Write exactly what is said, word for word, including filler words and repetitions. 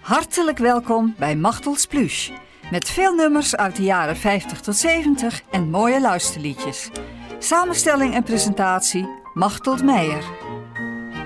Hartelijk welkom bij Machtels Pluche. Met veel nummers uit de jaren vijftig tot zeventig en mooie luisterliedjes. Samenstelling en presentatie Machteld Meijer.